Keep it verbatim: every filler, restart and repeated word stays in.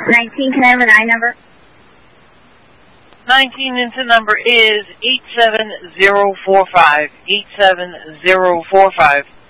nineteen, can I have an I number? nineteen into number is eight seven zero four five. eight seven zero four five.